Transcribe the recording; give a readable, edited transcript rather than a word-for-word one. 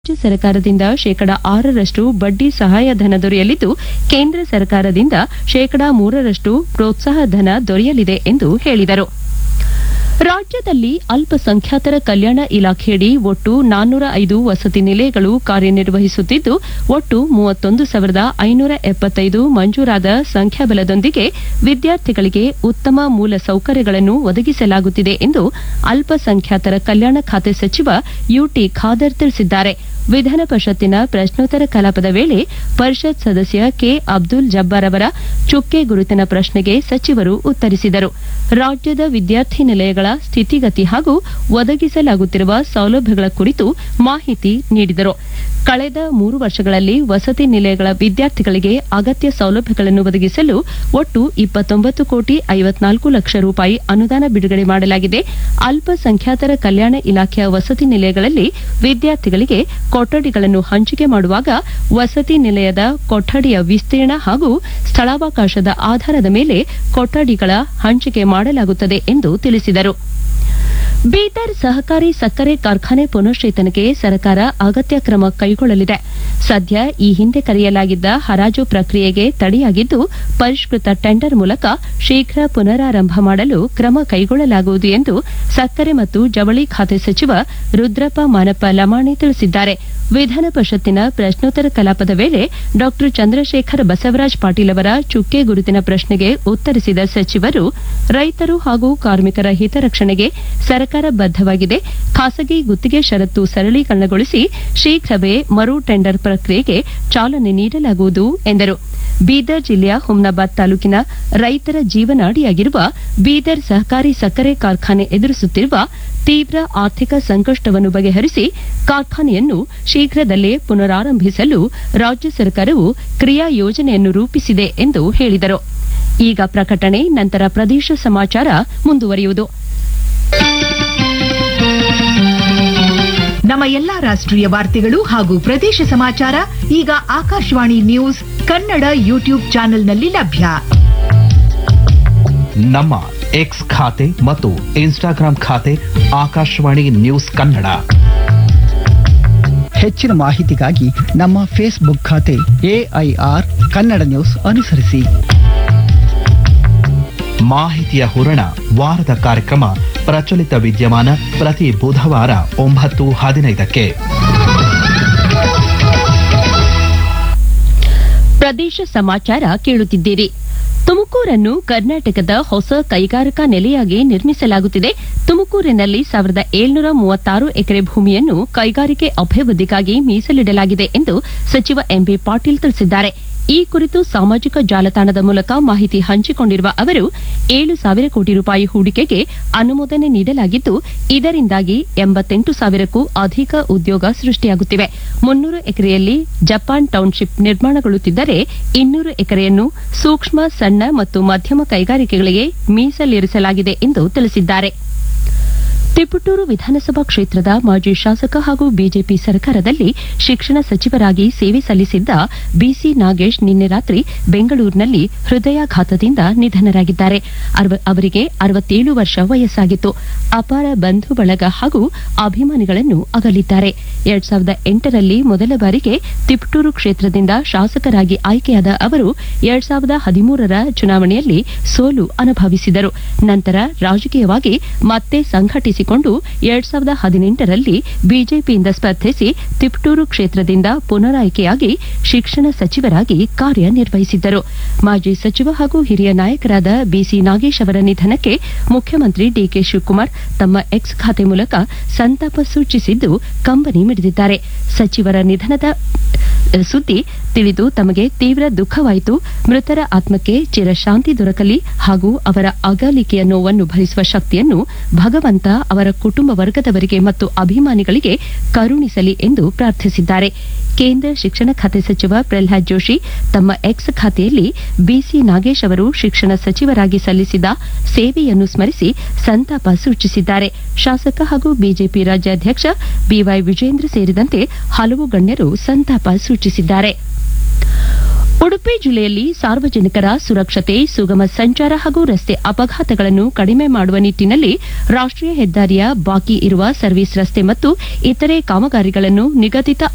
ರಾಜ್ಯ ಸರ್ಕಾರದಿಂದ ಶೇಕಡಾ 6ರಷ್ಟು ಬಡ್ಡಿ ಸಹಾಯಧನ ದೊರೆಯಲಿದ್ದು, ಕೇಂದ್ರ ಸರ್ಕಾರದಿಂದ ಶೇಕಡಾ 3ರಷ್ಟು ಪ್ರೋತ್ಸಾಹ ಧನ ದೊರೆಯಲಿದೆ ಎಂದು ಹೇಳಿದರು. ರಾಜ್ಯದಲ್ಲಿ ಅಲ್ಪಸಂಖ್ಯಾತರ ಕಲ್ಯಾಣ ಇಲಾಖೆಯಡಿ ಒಟ್ಟು 405 ವಸತಿ ನಿಲಯಗಳು ಕಾರ್ಯನಿರ್ವಹಿಸುತ್ತಿದ್ದು, ಒಟ್ಟು 31,575 ಮಂಜೂರಾದ ಸಂಖ್ಯಾಬಲದೊಂದಿಗೆ ವಿದ್ಯಾರ್ಥಿಗಳಿಗೆ ಉತ್ತಮ ಮೂಲ ಸೌಕರ್ಯಗಳನ್ನು ಒದಗಿಸಲಾಗುತ್ತಿದೆ ಎಂದು ಅಲ್ಪಸಂಖ್ಯಾತರ ಕಲ್ಯಾಣ ಖಾತೆ ಸಚಿವ ಯುಟಿ ಖಾದರ್ ತಿಳಿಸಿದ್ದಾರೆ. ವಿಧಾನ ಪರಿಷತ್ತಿನ ಪ್ರಶ್ನೋತ್ತರ ಕಲಾಪದ ವೇಳೆ ಪರಿಷತ್ ಸದಸ್ಯ ಕೆ ಅಬ್ದುಲ್ ಜಬ್ಬಾರ್ ಅವರ ಚುಕ್ಕೆ ಗುರುತಿನ ಪ್ರಶ್ನೆಗೆ ಸಚಿವರು ಉತ್ತರಿಸಿದರು. ರಾಜ್ಯದ ವಿದ್ಯಾರ್ಥಿ ನಿಲಯಗಳ ಸ್ಥಿತಿಗತಿ ಹಾಗೂ ಒದಗಿಸಲಾಗುತ್ತಿರುವ ಸೌಲಭ್ಯಗಳ ಕುರಿತು ಮಾಹಿತಿ ನೀಡಿದರು. ಕಳೆದ 3 ವರ್ಷಗಳಲ್ಲಿ ವಸತಿ ನಿಲಯಗಳ ವಿದ್ಯಾರ್ಥಿಗಳಿಗೆ ಅಗತ್ಯ ಸೌಲಭ್ಯಗಳನ್ನು ಒದಗಿಸಲು ಒಟ್ಟು 29 ಕೋಟಿ 54 ಲಕ್ಷ ರೂಪಾಯಿ ಅನುದಾನ ಬಿಡುಗಡೆ ಮಾಡಲಾಗಿದೆ. ಅಲ್ಪಸಂಖ್ಯಾತರ ಕಲ್ಯಾಣ ಇಲಾಖೆಯ ವಸತಿ ನಿಲಯಗಳಲ್ಲಿ ವಿದ್ಯಾರ್ಥಿಗಳಿಗೆ ಕೊಠಡಿಗಳನ್ನು ಹಂಚಿಕೆ ಮಾಡುವಾಗ ವಸತಿ ನಿಲಯದ ಕೊಠಡಿಯ ವಿಸ್ತೀರ್ಣ ಹಾಗೂ ಸ್ಥಳಾವಕಾಶದ ಆಧಾರದ ಮೇಲೆ ಕೊಠಡಿಗಳ ಹಂಚಿಕೆ ಮಾಡಲಾಗುತ್ತದೆ ಎಂದು ತಿಳಿಸಿದರು. ಬೀದರ್ ಸಹಕಾರಿ ಸಕ್ಕರೆ ಕಾರ್ಖಾನೆ ಪುನಶ್ಚೇತನಕ್ಕೆ ಸರ್ಕಾರ ಅಗತ್ಯ ಕ್ರಮ ಕೈಗೊಳ್ಳಲಿದೆ. ಸದ್ಯ ಈ ಹಿಂದೆ ಕರೆಯಲಾಗಿದ್ದ ಹರಾಜು ಪ್ರಕ್ರಿಯೆಗೆ ತಡೆಯಾಗಿದ್ದು, ಪರಿಷ್ಕೃತ ಟೆಂಡರ್ ಮೂಲಕ ಶೀಘ್ರ ಪುನರಾರಂಭ ಮಾಡಲು ಕ್ರಮ ಕೈಗೊಳ್ಳಲಾಗುವುದು ಎಂದು ಸಕ್ಕರೆ ಮತ್ತು ಜವಳಿ ಖಾತೆ ಸಚಿವ ರುದ್ರಪ್ಪ ಮಾನಪ್ಪ ಲಮಾಣಿ ತಿಳಿಸಿದ್ದಾರೆ. ವಿಧಾನ ಪರಿಷತ್ತಿನ ಪ್ರಶ್ನೋತ್ತರ ಕಲಾಪದ ವೇಳೆ ಡಾ ಚಂದ್ರಶೇಖರ್ ಬಸವರಾಜ ಪಾಟೀಲ್ ಅವರ ಚುಕ್ಕೆ ಗುರುತಿನ ಪ್ರಶ್ನೆಗೆ ಉತ್ತರಿಸಿದ ಸಚಿವರು, ರೈತರು ಹಾಗೂ ಕಾರ್ಮಿಕರ ಹಿತರಕ್ಷಣೆಗೆ ಸರ್ಕಾರ ಬದ್ದವಾಗಿದೆ. ಖಾಸಗಿ ಗುತ್ತಿಗೆ ಷರತ್ತು ಸರಳೀಕರಣಗೊಳಿಸಿ ಶೀಘ್ರವೇ ಮರು ಟೆಂಡರ್ ಪ್ರಕ್ರಿಯೆಗೆ ಚಾಲನೆ ನೀಡಲಾಗುವುದು ಎಂದರು. ಬೀದರ್ ಜಿಲ್ಲೆಯ ಹುಮ್ನಾಬಾದ್ ತಾಲೂಕಿನ ರೈತರ ಜೀವನಾಡಿಯಾಗಿರುವ ಬೀದರ್ ಸಹಕಾರಿ ಸಕ್ಕರೆ ಕಾರ್ಖಾನೆ ಎದುರಿಸುತ್ತಿರುವ ತೀವ್ರ ಆರ್ಥಿಕ ಸಂಕಷ್ಟವನ್ನು ಬಗೆಹರಿಸಿ ಕಾರ್ಖಾನೆಯನ್ನು ಶೀಘ್ರದಲ್ಲೇ ಪುನರಾರಂಭಿಸಲು ರಾಜ್ಯ ಸರ್ಕಾರವು ಕ್ರಿಯಾ ಯೋಜನೆಯನ್ನು ರೂಪಿಸಿದೆ ಎಂದು ಹೇಳಿದರು. ಈಗ ಪ್ರಕಟಣೆ, ನಂತರ ಪ್ರದೇಶ ಸಮಾಚಾರ ಮುಂದುವರಿಯುವುದು. ನಮ್ಮ ಎಲ್ಲಾ ರಾಷ್ಟ್ರೀಯ ವಾರ್ತೆಗಳು ಹಾಗೂ ಪ್ರದೇಶ ಸಮಾಚಾರ ಈಗ ಆಕಾಶವಾಣಿ ನ್ಯೂಸ್ ಕನ್ನಡ ಯೂಟ್ಯೂಬ್ ಚಾನೆಲ್ನಲ್ಲಿ ಲಭ್ಯ. ನಮ್ಮ ಎಕ್ಸ್ ಖಾತೆ ಮತ್ತು ಇನ್ಸ್ಟಾಗ್ರಾಂ ಖಾತೆ ಆಕಾಶವಾಣಿ ನ್ಯೂಸ್ ಕನ್ನಡ. ಹೆಚ್ಚಿನ ಮಾಹಿತಿಗಾಗಿ ನಮ್ಮ ಫೇಸ್ಬುಕ್ ಖಾತೆ AIR ಕನ್ನಡ ನ್ಯೂಸ್ ಅನುಸರಿಸಿ. ಮಾಹಿತಿಯ ಹೂರಣ ವಾರದ ಕಾರ್ಯಕ್ರಮ ಪ್ರಚಲಿತ ವಿದ್ಯಮಾನ ಪ್ರತಿ ಬುಧವಾರ 9:15ಕ್ಕೆ. ಪ್ರದೇಶ ಸಮಾಚಾರ ಕೇಳುತ್ತಿದ್ದೀರಿ. ತುಮಕೂರನ್ನು ಕರ್ನಾಟಕದ ಹೊಸ ಕೈಗಾರಿಕಾ ನೆಲೆಯಾಗಿ ನಿರ್ಮಿಸಲಾಗುತ್ತಿದೆ. ತುಮಕೂರಿನಲ್ಲಿ 1736 ಎಕರೆ ಭೂಮಿಯನ್ನು ಕೈಗಾರಿಕೆ ಅಭಿವೃದ್ಧಿಗಾಗಿ ಮೀಸಲಿಡಲಾಗಿದೆ ಎಂದು ಸಚಿವ ಎಂಬಿ ಪಾಟೀಲ್ ತಿಳಿಸಿದ್ದಾರೆ. ಈ ಕುರಿತು ಸಾಮಾಜಿಕ ಜಾಲತಾಣದ ಮೂಲಕ ಮಾಹಿತಿ ಹಂಚಿಕೊಂಡಿರುವ ಅವರು, 7,000 ಕೋಟಿ ರೂಪಾಯಿ ಹೂಡಿಕೆಗೆ ಅನುಮೋದನೆ ನೀಡಲಾಗಿದ್ದು, ಇದರಿಂದಾಗಿ 88,000ಕ್ಕೂ ಅಧಿಕ ಉದ್ಯೋಗ ಸೃಷ್ಟಿಯಾಗುತ್ತಿವೆ. 300 ಎಕರೆಯಲ್ಲಿ ಜಪಾನ್ ಟೌನ್ಶಿಪ್ ನಿರ್ಮಾಣಗೊಳ್ಳುತ್ತಿದ್ದರೆ 200 ಎಕರೆಯನ್ನು ಸೂಕ್ಷ್ಮ, ಸಣ್ಣ ಮತ್ತು ಮಧ್ಯಮ ಕೈಗಾರಿಕೆಗಳಿಗೆ ಮೀಸಲಿರಿಸಲಾಗಿದೆ ಎಂದು ತಿಳಿಸಿದ್ದಾರೆ. ತಿಪಟೂರು ವಿಧಾನಸಭಾ ಕ್ಷೇತ್ರದ ಮಾಜಿ ಶಾಸಕ ಹಾಗೂ ಬಿಜೆಪಿ ಸರ್ಕಾರದಲ್ಲಿ ಶಿಕ್ಷಣ ಸಚಿವರಾಗಿ ಸೇವೆ ಸಲ್ಲಿಸಿದ್ದ ಬಿಸಿ ನಾಗೇಶ್ ನಿನ್ನೆ ರಾತ್ರಿ ಬೆಂಗಳೂರಿನಲ್ಲಿ ಹೃದಯಾಘಾತದಿಂದ ನಿಧನರಾಗಿದ್ದಾರೆ. ಅವರಿಗೆ 67 ವರ್ಷ ವಯಸ್ಸಾಗಿತ್ತು. ಅಪಾರ ಬಂಧು ಬಳಗ ಹಾಗೂ ಅಭಿಮಾನಿಗಳನ್ನು ಅಗಲಿದ್ದಾರೆ. 2008ರಲ್ಲಿ ಮೊದಲ ಬಾರಿಗೆ ತಿಪಟೂರು ಕ್ಷೇತ್ರದಿಂದ ಶಾಸಕರಾಗಿ ಆಯ್ಕೆಯಾದ ಅವರು 2013ರ ಚುನಾವಣೆಯಲ್ಲಿ ಸೋಲು ಅನುಭವಿಸಿದರು. ನಂತರ ರಾಜಕೀಯವಾಗಿ ಮತ್ತೆ ಸಂಘಟಿಸಿಕೊಂಡು 2018ರಲ್ಲಿ ಬಿಜೆಪಿಯಿಂದ ಸ್ಪರ್ಧಿಸಿ ತಿಪಟೂರು ಕ್ಷೇತ್ರದಿಂದ ಪುನರಾಯ್ಕೆಯಾಗಿ ಶಿಕ್ಷಣ ಸಚಿವರಾಗಿ ಕಾರ್ಯನಿರ್ವಹಿಸಿದ್ದರು. ಮಾಜಿ ಸಚಿವ ಹಾಗೂ ಹಿರಿಯ ನಾಯಕರಾದ ಬಿಸಿ ನಾಗೇಶ್ ಅವರ ನಿಧನಕ್ಕೆ ಮುಖ್ಯಮಂತ್ರಿ ಡಿಕೆ ಶಿವಕುಮಾರ್ ತಮ್ಮ ಎಕ್ಸ್ ಖಾತೆ ಮೂಲಕ ಸಂತಾಪ ಸೂಚಿಸಿದ್ದು ಕಂಬನಿ ಮಿಡಿದಿದ್ದಾರೆ. ಸಚಿವರ ನಿಧನದ ಸುದ್ದಿ ತಿಳಿದು ತಮಗೆ ತೀವ್ರ ದುಃಖವಾಯಿತು. ಮೃತರ ಆತ್ಮಕ್ಕೆ ಚಿರಶಾಂತಿ ದೊರಕಲಿ ಹಾಗೂ ಅವರ ಅಗಲಿಕೆಯ ನೋವನ್ನು ಭರಿಸುವ ಶಕ್ತಿಯನ್ನು ಭಗವಂತ ಅವರ ಕುಟುಂಬ ವರ್ಗದವರಿಗೆ ಮತ್ತು ಅಭಿಮಾನಿಗಳಿಗೆ ಕರುಣಿಸಲಿ ಎಂದು ಪ್ರಾರ್ಥಿಸಿದ್ದಾರೆ. ಕೇಂದ್ರ ಶಿಕ್ಷಣ ಖಾತೆ ಸಚಿವ ಪ್ರಹ್ಲಾದ್ ಜೋಶಿ ತಮ್ಮ ಎಕ್ಸ್ ಖಾತೆಯಲ್ಲಿ ಬಿಸಿ ನಾಗೇಶ್ ಅವರು ಶಿಕ್ಷಣ ಸಚಿವರಾಗಿ ಸಲ್ಲಿಸಿದ ಸೇವೆಯನ್ನು ಸ್ಮರಿಸಿ ಸಂತಾಪ ಸೂಚಿಸಿದ್ದಾರೆ. ಶಾಸಕ ಹಾಗೂ ಬಿಜೆಪಿ ರಾಜ್ಯಾಧ್ಯಕ್ಷ ಬಿವೈ ವಿಜೇಂದ್ರ ಸೇರಿದಂತೆ ಹಲವು ಗಣ್ಯರು ಸಂತಾಪ ಸೂಚಿಸಿದ್ದಾರೆ. ಉಡುಪಿ ಜಿಲ್ಲೆಯಲ್ಲಿ ಸಾರ್ವಜನಿಕರ ಸುರಕ್ಷತೆ, ಸುಗಮ ಸಂಚಾರ ಹಾಗೂ ರಸ್ತೆ ಅಪಘಾತಗಳನ್ನು ಕಡಿಮೆ ಮಾಡುವ ನಿಟ್ಟಿನಲ್ಲಿ ರಾಷ್ಟೀಯ ಹೆದ್ದಾರಿಯ ಬಾಕಿ ಇರುವ ಸರ್ವಿಸ್ ರಸ್ತೆ ಮತ್ತು ಇತರೆ ಕಾಮಗಾರಿಗಳನ್ನು ನಿಗದಿತ